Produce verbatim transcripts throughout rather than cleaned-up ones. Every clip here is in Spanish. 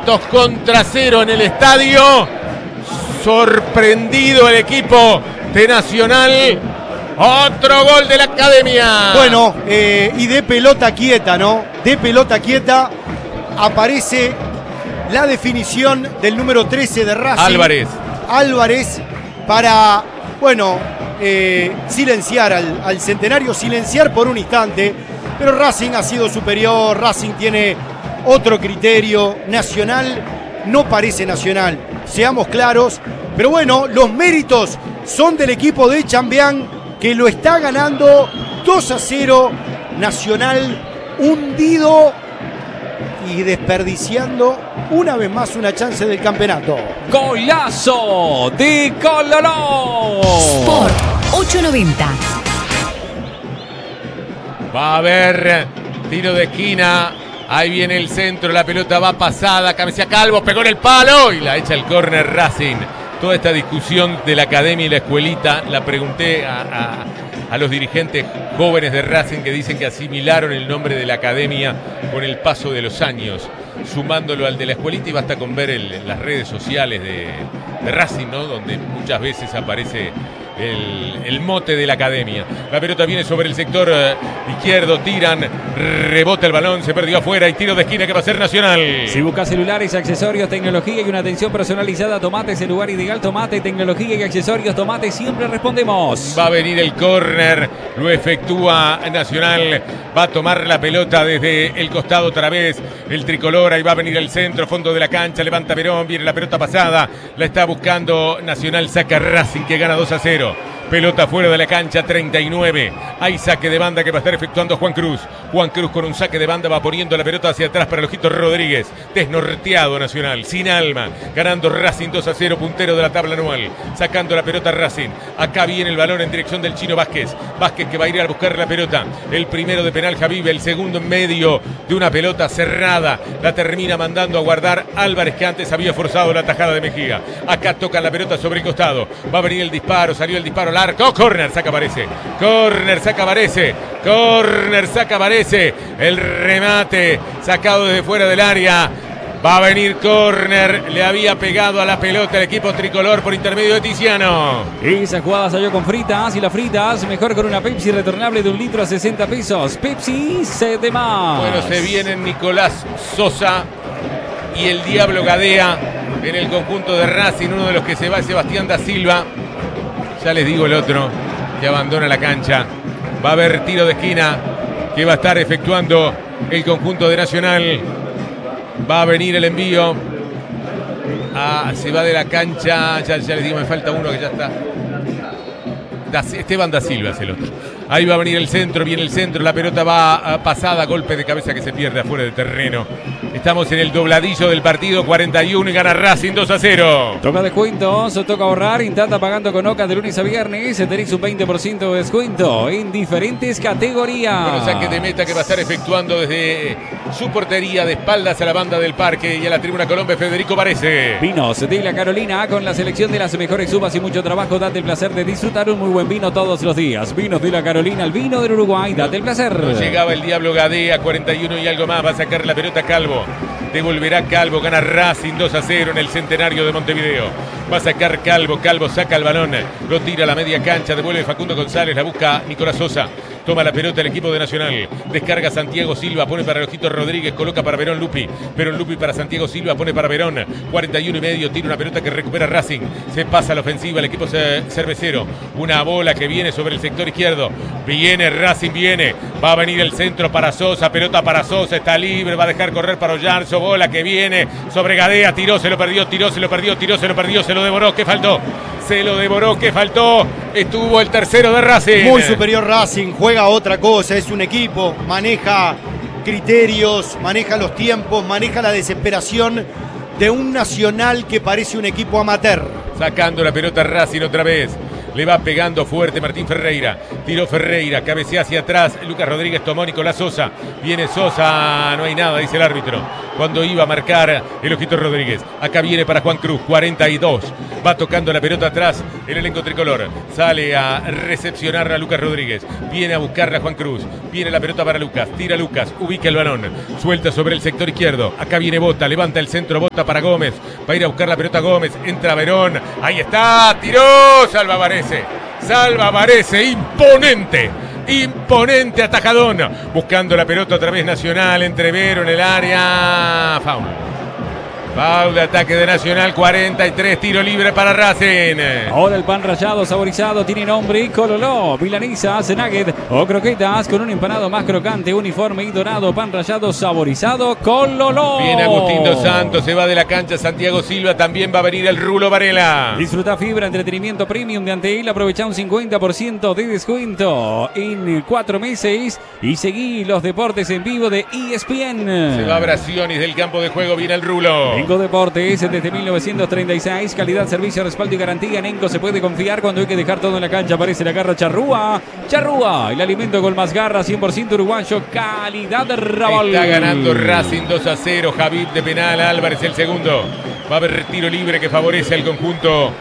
tantos contra cero en el estadio. Sorprendido el equipo de Nacional. Otro gol de la Academia. Bueno, eh, y de pelota quieta, ¿no? De pelota quieta aparece la definición del número trece de Racing. Álvarez. Álvarez para, bueno, eh, silenciar al, al Centenario, silenciar por un instante. Pero Racing ha sido superior, Racing tiene otro criterio. Nacional no parece Nacional, seamos claros. Pero bueno, los méritos son del equipo de Chambián, que lo está ganando dos a cero. Nacional hundido y desperdiciando una vez más una chance del campeonato. Golazo de Coloró. Sport ochocientos noventa. Va a haber tiro de esquina. Ahí viene el centro, la pelota va pasada, cabecea Calvo, pegó en el palo y la echa el córner Racing. Toda esta discusión de la Academia y la escuelita la pregunté a, a, a los dirigentes jóvenes de Racing, que dicen que asimilaron el nombre de la Academia con el paso de los años, sumándolo al de la escuelita, y basta con ver el, las redes sociales de, de Racing, ¿no? Donde muchas veces aparece el, el mote de la Academia. La pelota viene sobre el sector uh, izquierdo, tiran, rebota el balón, se perdió afuera y tiro de esquina que va a ser Nacional. Si buscas celulares, accesorios, tecnología y una atención personalizada, Tomate es el lugar ideal. Tomate, tecnología y accesorios, Tomate, siempre respondemos. Va a venir el córner, lo efectúa Nacional, va a tomar la pelota desde el costado otra vez el tricolor, ahí va a venir el centro, fondo de la cancha, levanta Verón, viene la pelota pasada, la está buscando Nacional, saca Racing que gana dos a cero. Pelota fuera de la cancha, treinta y nueve. Hay saque de banda que va a estar efectuando Juan Cruz. Juan Cruz con un saque de banda va poniendo la pelota hacia atrás para el Ojito Rodríguez. Desnorteado Nacional, sin alma. Ganando Racing dos a cero, puntero de la tabla anual. Sacando la pelota Racing. Acá viene el balón en dirección del Chino Vázquez. Vázquez que va a ir a buscar la pelota. El primero de penal Javier, el segundo en medio de una pelota cerrada. La termina mandando a guardar Álvarez, que antes había forzado la tajada de Mejía. Acá toca la pelota sobre el costado. Va a venir el disparo, salió el disparo largo. Corner, saca Varese. Corner, saca Varese. Corner, saca Varese. El remate sacado desde fuera del área. Va a venir córner, le había pegado a la pelota el equipo tricolor por intermedio de Tiziano. Esa jugada salió con fritas, y las fritas mejor con una Pepsi retornable de un litro a sesenta pesos. Pepsi, sed de más. Bueno, se vienen Nicolás Sosa y el Diablo Gadea en el conjunto de Racing. Uno de los que se va es Sebastián da Silva. Ya les digo el otro que abandona la cancha. Va a haber tiro de esquina que va a estar efectuando el conjunto de Nacional. Va a venir el envío. Ah, se va de la cancha. Ya, ya les digo, me falta uno que ya está. Da, Esteban da Silva es el otro. Ahí va a venir el centro, viene el centro, la pelota va pasada, golpe de cabeza que se pierde afuera del terreno. Estamos en el dobladillo del partido, cuarenta y uno, y gana Racing dos a cero. Toca descuentos, o toca ahorrar, Intata pagando con Oca de lunes a viernes, tenéis un veinte por ciento de descuento en diferentes categorías. Bueno, saque de meta que va a estar efectuando desde su portería, de espaldas a la banda del parque y a la tribuna Colombia, Federico Varese. Vinos de la Carolina, con la selección de las mejores uvas y mucho trabajo, date el placer de disfrutar un muy buen vino todos los días. Vinos de la Carolina, el vino del Uruguay, date el placer. No llegaba el Diablo Gadea, cuarenta y uno y algo más, va a sacar la pelota Calvo. Devolverá Calvo, gana Racing dos a cero en el Centenario de Montevideo. Va a sacar Calvo, Calvo saca el balón, lo tira a la media cancha, devuelve Facundo González, la busca Nicolás Sosa. Toma la pelota el equipo de Nacional. Descarga Santiago Silva, pone para el Ojito Rodríguez, coloca para Verón Lupi. Verón Lupi para Santiago Silva, pone para Verón. cuarenta y uno y medio, tira una pelota que recupera Racing. Se pasa a la ofensiva el equipo cervecero. Una bola que viene sobre el sector izquierdo. Viene Racing, viene. Va a venir el centro para Sosa, pelota para Sosa, está libre, va a dejar correr para Ollarzo. Bola que viene sobre Gadea, tiró, se lo perdió, tiró, se lo perdió, tiró, se lo perdió, se lo devoró. ¿Qué faltó? Se lo devoró, ¿qué faltó? Estuvo el tercero de Racing. Muy superior Racing, juega otra cosa, es un equipo, maneja criterios, maneja los tiempos, maneja la desesperación de un Nacional que parece un equipo amateur. Sacando la pelota Racing otra vez. Le va pegando fuerte Martín Ferreira. Tiró Ferreira, cabecea hacia atrás. Lucas Rodríguez tomó Nicolás Sosa. Viene Sosa, no hay nada, dice el árbitro. cuando iba a marcar el Ojito Rodríguez. Acá viene para Juan Cruz, cuarenta y dos. Va tocando la pelota atrás el elenco tricolor. Sale a recepcionar a Lucas Rodríguez. Viene a buscarla a Juan Cruz. Viene la pelota para Lucas. Tira Lucas. Ubica el balón. Suelta sobre el sector izquierdo. Acá viene Bota. Levanta el centro. Bota para Gómez. Va a ir a buscar la pelota Gómez. Entra Verón. Ahí está. Tiró. Salva Varese. Salva Varese. Imponente. Imponente atajadón. Buscando la pelota otra vez Nacional. Entrevero en el área. Foul. Foul de ataque de Nacional. cuarenta y tres. Tiro libre para Racing. Ahora el pan rallado saborizado tiene nombre y cololó. Milanesas, nugget o croquetas con un empanado más crocante, uniforme y dorado. Pan rallado saborizado cololó. Viene Agustín Dos Santos. Se va de la cancha Santiago Silva. También va a venir el Rulo Varela. Disfruta fibra, entretenimiento premium de Antel. Aprovecha un cincuenta por ciento de descuento en cuatro meses. Y seguí los deportes en vivo de E S P N. Se va Brasionis del campo de juego. Viene el Rulo. Enco Deportes desde mil novecientos treinta y seis. Calidad, servicio, respaldo y garantía. En Enco se puede confiar cuando hay que dejar todo en la cancha. Aparece la garra Charrúa. Charrúa, el alimento con más garra. cien por ciento uruguayo. Calidad de Raval. Está ganando Racing dos a cero. Javib de penal. Álvarez el segundo. Va a haber tiro libre que favorece al conjunto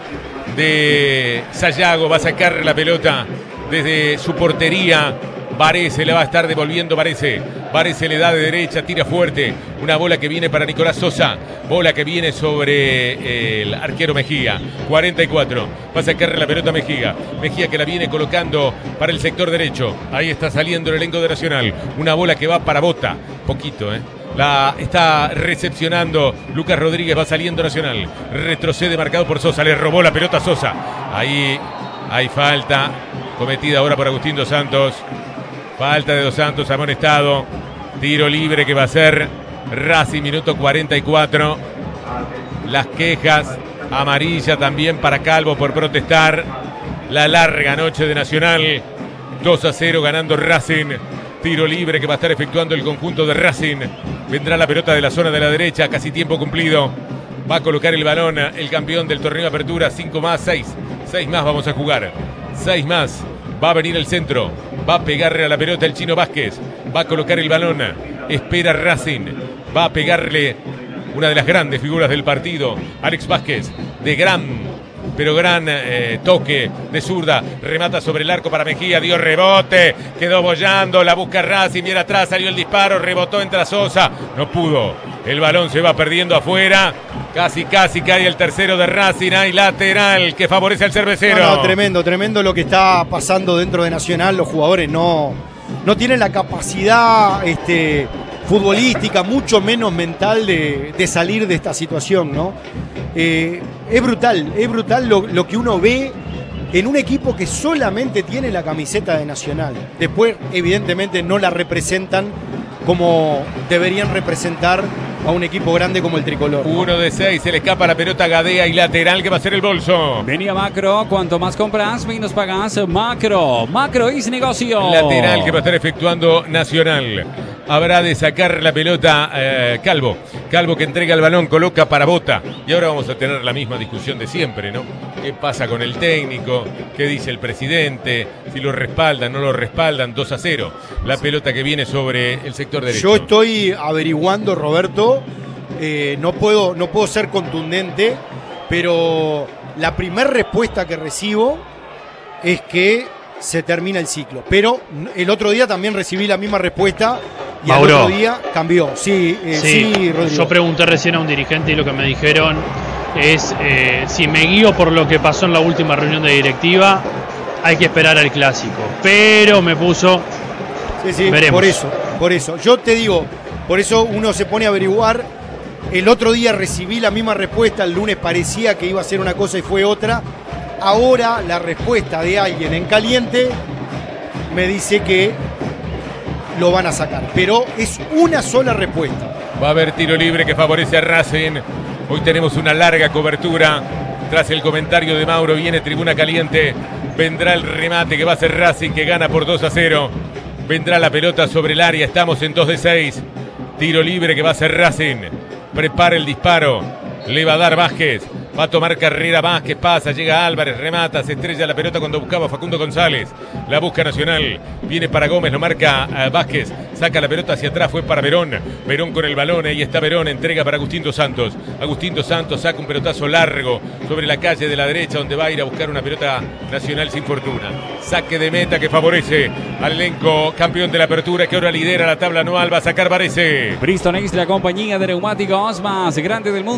de Sayago. Va a sacar la pelota desde su portería. Varese le va a estar devolviendo Varese. Varese le da de derecha, tira fuerte. Una bola que viene para Nicolás Sosa. Bola que viene sobre el arquero Mejía. cuarenta y cuatro. Va a sacarle la pelota a Mejía. Mejía que la viene colocando para el sector derecho. Ahí está saliendo el elenco de Nacional. Una bola que va para Bota. Poquito, ¿eh? La está recepcionando Lucas Rodríguez. Va saliendo Nacional. Retrocede marcado por Sosa. Le robó la pelota a Sosa. Ahí hay falta cometida ahora por Agustín Dos Santos. Falta de Dos Santos, amonestado. Tiro libre que va a ser Racing, minuto cuarenta y cuatro. Las quejas, amarilla también para Calvo por protestar. La larga noche de Nacional. dos a cero ganando Racing. Tiro libre que va a estar efectuando el conjunto de Racing. Vendrá la pelota de la zona de la derecha, casi tiempo cumplido. Va a colocar el balón el campeón del torneo de apertura. cinco más, seis. seis más vamos a jugar. seis más. Va a venir el centro. Va a pegarle a la pelota el Chino Vázquez. Va a colocar el balón. Espera Racing. Va a pegarle una de las grandes figuras del partido. Alex Vázquez. De gran, pero gran eh, toque de zurda. Remata sobre el arco para Mejía. Dio rebote. Quedó bollando. La busca Racing. Viene atrás. Salió el disparo. Rebotó entra Sosa. No pudo. El balón se va perdiendo afuera. Casi, casi cae el tercero de Racing. Hay lateral que favorece al cervecero. No, no, tremendo, tremendo lo que está pasando dentro de Nacional. Los jugadores no, no tienen la capacidad este, futbolística, mucho menos mental de, de salir de esta situación, ¿no? Eh, es brutal, es brutal lo, lo que uno ve en un equipo que solamente tiene la camiseta de Nacional. Después, evidentemente, no la representan como deberían representar a un equipo grande como el tricolor. Uno de seis, se le escapa la pelota a Gadea y lateral que va a ser el bolso. Venía Macro, cuanto más compras, menos pagas. Macro, Macro es negocio. Lateral que va a estar efectuando Nacional. Habrá de sacar la pelota eh, Calvo. Calvo que entrega el balón, coloca para Bota. Y ahora vamos a tener la misma discusión de siempre, ¿no? ¿Qué pasa con el técnico? ¿Qué dice el presidente? Si lo respaldan, no lo respaldan. dos a cero. La pelota que viene sobre el sector derecho. Yo estoy averiguando, Roberto. Eh, no puedo, no puedo ser contundente, pero la primera respuesta que recibo es que se termina el ciclo. Pero el otro día también recibí la misma respuesta y Mauro. al otro día cambió. Sí, eh, Sí, sí, Rodrigo. yo pregunté recién a un dirigente y lo que me dijeron es eh, si me guío por lo que pasó en la última reunión de directiva, hay que esperar al clásico. Pero me puso, Sí, sí, veremos. por eso, por eso. Yo te digo, por eso uno se pone a averiguar. El otro día recibí la misma respuesta, el lunes parecía que iba a ser una cosa y fue otra. Ahora la respuesta de alguien en caliente me dice que lo van a sacar, pero es una sola respuesta. Va a haber tiro libre que favorece a Racing. Hoy tenemos una larga cobertura. Tras el comentario de Mauro viene tribuna caliente. Vendrá el remate que va a ser Racing, que gana por dos a cero. Vendrá la pelota sobre el área. Estamos en dos de seis. Tiro libre que va a ser Racing. Prepara el disparo. Le va a dar Vázquez. Va a tomar carrera Vázquez, pasa, llega Álvarez, remata, se estrella la pelota cuando buscaba Facundo González. La busca Nacional, viene para Gómez, lo marca uh, Vázquez, saca la pelota hacia atrás, fue para Verón. Verón con el balón, ahí está Verón, entrega para Agustín Dos Santos. Agustín Dos Santos saca un pelotazo largo sobre la calle de la derecha, donde va a ir a buscar una pelota Nacional sin fortuna. Saque de meta que favorece al elenco campeón de la apertura, que ahora lidera la tabla anual. Va a sacar Varese. Bristol Ace, la compañía de neumáticos más grande del mundo.